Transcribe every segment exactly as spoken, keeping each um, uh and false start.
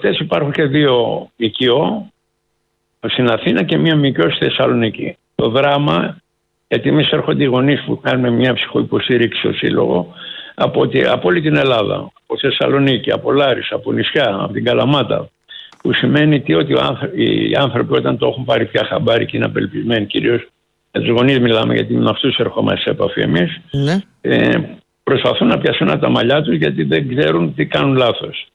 αυτές υπάρχουν και δύο οικειό στην Αθήνα και μία μικιό στη Θεσσαλονίκη. Το δράμα, γιατί εμείς έρχονται οι γονείς που κάνουμε μια ψυχοϊποστήριξη στο σύλλογο από, από όλη την Ελλάδα, από Θεσσαλονίκη, από Λάρισα, από νησιά, από την Καλαμάτα, που σημαίνει τι, ότι οι άνθρωποι όταν το έχουν πάρει πια χαμπάρι και είναι απελπισμένοι, κυρίως για τους γονείς μιλάμε, γιατί με αυτούς ερχόμαστε σε επαφή εμείς, ναι. ε, προσπαθούν να πιάσουν τα μαλλιά τους γιατί δεν ξέρουν τι κάνουν λάθος.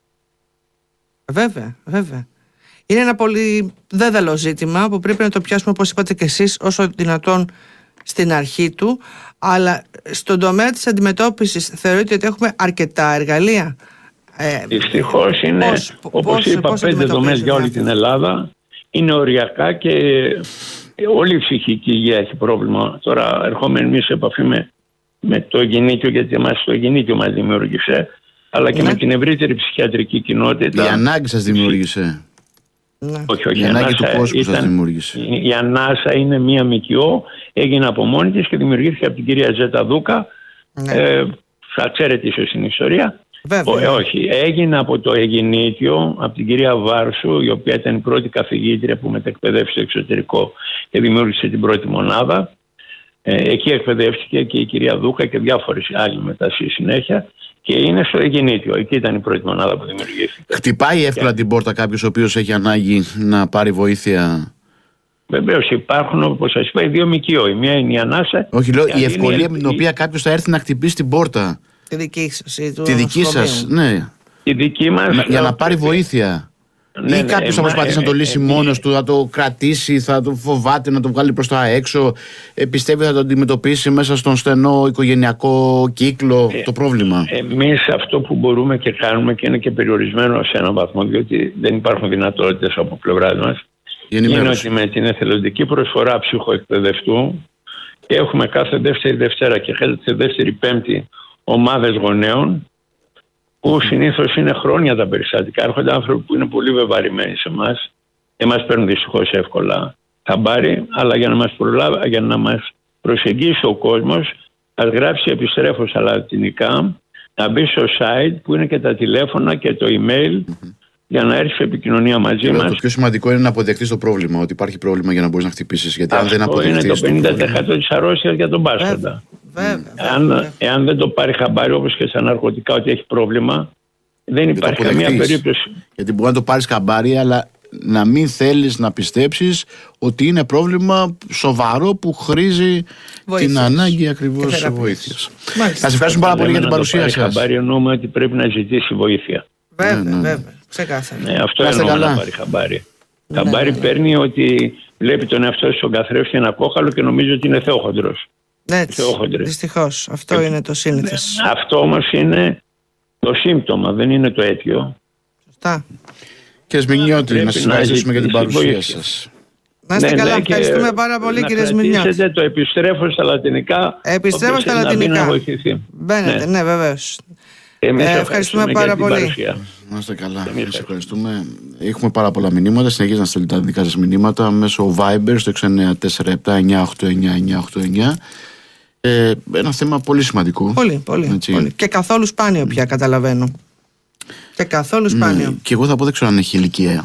Βέβαια, βέβαια. Είναι ένα πολύ δέδαλο ζήτημα που πρέπει να το πιάσουμε, όπως είπατε και εσείς, όσο δυνατόν στην αρχή του, αλλά στον τομέα της αντιμετώπισης θεωρείτε ότι έχουμε αρκετά εργαλεία? Ε, Δυστυχώς είναι, πώς, όπως πώς, είπα, πώς πέντε δομές για όλη την Ελλάδα, είναι οριακά και όλη η ψυχική υγεία έχει πρόβλημα. Τώρα ερχόμενοι εμείς σε επαφή με, με το γεννήτιο, γιατί εμάς το γεννήτιο μας δημιούργησε, αλλά και ναι. με την ευρύτερη ψυχιατρική κοινότητα. Η ανάγκη σας δημιούργησε. Ναι. Όχι, όχι, η ανάγκη του κόσμου σας δημιούργησε. Η ανάσα είναι μία μικιό, έγινε από μόνη της και δημιουργήθηκε από την κυρία Ζέτα Δούκα. Ναι. Ε, θα ξέρετε ίσως την ιστορία. Βέβαια. Ε, όχι, έγινε από το Εγινήτιο, από την κυρία Βάρσου, η οποία ήταν η πρώτη καθηγήτρια που μετεκπαιδεύσει στο εξωτερικό και δημιούργησε την πρώτη μονάδα. Ε, εκεί εκπαιδεύτηκε και η κυρία Δούκα και διάφοροι άλλοι μετά στη συνέχεια. Και είναι στο Εγινήτιο. Εκεί ήταν η πρώτη μονάδα που δημιουργήθηκε. Χτυπάει εύκολα και... την πόρτα κάποιος ο οποίος έχει ανάγκη να πάρει βοήθεια? Βεβαίως υπάρχουν, όπως σας είπα, οι δύο μικιό. Η μία είναι η ανάσα. Όχι, λέω, η ευκολία με την οποία κάποιος θα έρθει να χτυπήσει την πόρτα. Τη δική σας. Τη δική σας, ναι. Η δική μας. Να, για να πάρει βοήθεια. Ναι, ή κάποιος ναι, θα προσπαθήσει ε, να το λύσει ε, μόνος ε, του, θα το κρατήσει, θα το φοβάται να το βγάλει προς τα έξω, ε, πιστεύει θα το αντιμετωπίσει μέσα στον στενό οικογενειακό κύκλο ε, το πρόβλημα? Εμείς αυτό που μπορούμε και κάνουμε, και είναι και περιορισμένο σε έναν βαθμό, διότι δεν υπάρχουν δυνατότητες από πλευράς μας, είναι ότι με την εθελοντική προσφορά ψυχοεκπαιδευτού έχουμε κάθε δεύτερη Δευτέρα και κάθε δεύτερη Πέμπτη ομάδες γονέων, που συνήθως είναι χρόνια τα περιστατικά. Έρχονται άνθρωποι που είναι πολύ βεβαρημένοι σε εμάς. Εμάς παίρνουν δυστυχώς εύκολα χαμπάρι, αλλά για να μας προλάβει, για να μας προσεγγίσει ο κόσμος, ας γράψει επιστρέφω στα λατινικά, να μπει στο site που είναι και τα τηλέφωνα και το email, mm-hmm. για να έρθει σε επικοινωνία μαζί μας. Το πιο σημαντικό είναι να αποδεχτείς το πρόβλημα, ότι υπάρχει πρόβλημα για να μπορείς να χτυπήσεις. Γιατί αυτό αν δεν αποδεχτείς είναι το πενήντα τοις εκατό της αρρώστιας για τον πάσχοντα. Βέβαια, εάν, βέβαια. εάν δεν το πάρει χαμπάρι, όπως και στα ναρκωτικά, ότι έχει πρόβλημα, δεν υπάρχει καμία περίπτωση. Γιατί μπορεί να το πάρεις χαμπάρι, αλλά να μην θέλεις να πιστέψεις ότι είναι πρόβλημα σοβαρό που χρήζει βοήθειας. Την ανάγκη ακριβώς βοήθειας. Θα σας ευχαριστούμε πάρα πολύ για την παρουσία σας. Χαμπάρι εννοούμε ότι πρέπει να ζητήσει βοήθεια. Βέβαια, ναι, ναι. βέβαια. Ξεκάθαρα. Ναι, αυτό εννοούμε να πάρει χαμπάρι. Ναι, χαμπάρι ναι, ναι. παίρνει ότι βλέπει τον εαυτό στον καθρέφτη ένα κόκαλο και νομίζει ότι είναι θεόχοντρος. Έτσι, δυστυχώς. Αυτό ε, είναι το σύνηθες. Ναι, αυτό όμως είναι το σύμπτωμα, δεν είναι το αίτιο. Σωστά. Κύριε Σμινιώτη, να σας ευχαριστήσουμε για την παρουσία σας. Να είστε ναι, καλά, ναι, ευχαριστούμε πάρα πολύ κύριε Σμινιώτη. Να κρατήσετε το επιστρέφω στα λατινικά. Επιστρέφω στα λατινικά. Μπαίνετε, ναι, ναι βεβαίως. Εμείς ε, ευχαριστούμε πάρα πολύ. Να είστε καλά. Εμείς ευχαριστούμε. Έχουμε πάρα πολλά μηνύματα. Συνεχίζετε να στέλνετε τα δικά σας μηνύματα μέσω Viber στο έξι εννιά τέσσερα επτά εννιά οκτώ εννιά εννιά οκτώ εννιά. Ε, ένα θέμα πολύ σημαντικό. Πολύ, πολύ, πολύ. Και καθόλου σπάνιο πια, καταλαβαίνω. Και καθόλου σπάνιο. Ναι, και εγώ θα πω, δεν ξέρω αν έχει ηλικία.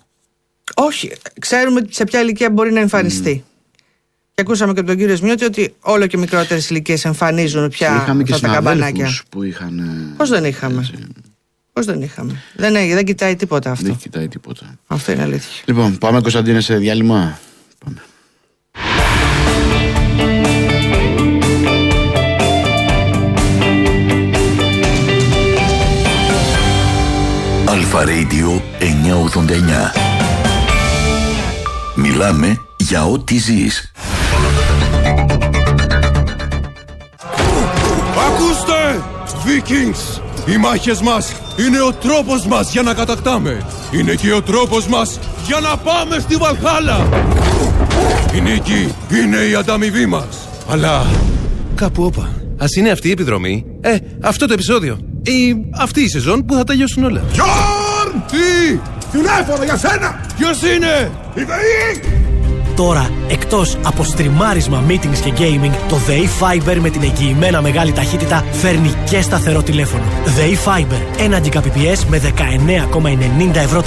Όχι. Ξέρουμε σε ποια ηλικία μπορεί να εμφανιστεί. Mm. Και ακούσαμε και από τον κύριο Σμιώτη ότι όλο και μικρότερες ηλικίες εμφανίζουν πια είχαμε αυτά και τα καμπανάκια. Που είχαν... Πώς δεν είχαμε. Έτσι. Πώς δεν είχαμε. Δεν, έχει, δεν κοιτάει τίποτα αυτό. Δεν κοιτάει τίποτα. Αυτό είναι αλήθεια. Λοιπόν, πάμε Κωνσταντίνε σε διάλειμμα. Πάμε. Αλφα Radio εννιακόσια ογδόντα εννιά. Μιλάμε για ό,τι ζεις. Ακούστε! Vikings! Οι μάχες μας είναι ο τρόπος μας για να κατακτάμε. Είναι και ο τρόπος μας για να πάμε στη Βαλχάλα. Η νίκη είναι η ανταμοιβή μας. Αλλά... κάπου όπα. Ας είναι αυτή η επιδρομή. Ε, αυτό το επεισόδιο. Ή αυτή η σεζόν που θα τελειώσουν όλα. Γιόρν! Τι! Τηλέφωνο για σένα! Ποιος είναι? Η ΔΕΗ! Τώρα, εκτός από στριμάρισμα, meetings και gaming, το ΔΕΗ Fiber με την εγγυημένα μεγάλη ταχύτητα φέρνει και σταθερό τηλέφωνο. ΔΕΗ Fiber, ένα τζι μπι πι ες με δεκαεννέα κόμμα ενενήντα ευρώ